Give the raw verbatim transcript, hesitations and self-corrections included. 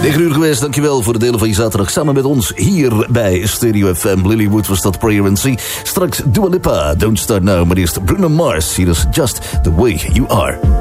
negen uur geweest, dankjewel voor de delen van je zaterdag samen met ons hier bij Stereo F M. Lilywood was dat Prayer and See. Straks Dua Lipa, Don't Start Now, maar eerst Bruno Mars. Hier is Just The Way You Are.